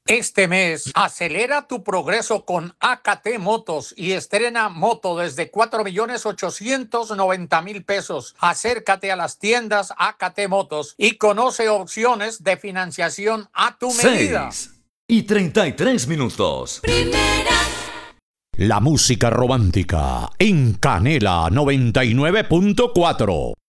Este mes, acelera tu progreso con AKT Motos y estrena moto desde 4.890.000 pesos. Acércate a las tiendas AKT Motos y conoce opciones de financiación a tu medida. 6:33. Primera. La música romántica en Canela 99.4.